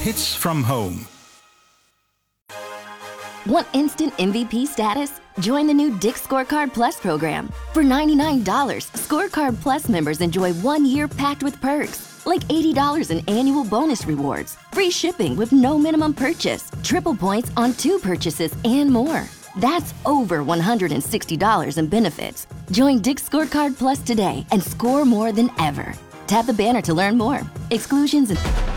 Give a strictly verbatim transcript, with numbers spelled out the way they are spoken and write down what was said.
hits from home. Want instant M V P status? Join the new Dick's Scorecard Plus program. For ninety-nine dollars, Scorecard Plus members enjoy one year packed with perks, like eighty dollars in annual bonus rewards, free shipping with no minimum purchase, triple points on two purchases, and more. That's over one hundred sixty dollars in benefits. Join Dick's Scorecard Plus today and score more than ever. Tap the banner to learn more. Exclusions and...